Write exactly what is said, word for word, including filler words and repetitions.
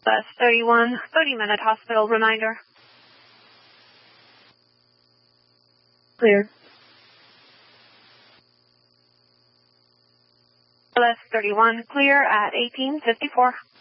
Bus thirty-one, thirty minute hospital reminder. Clear. Bus thirty-one, clear at eighteen fifty-four.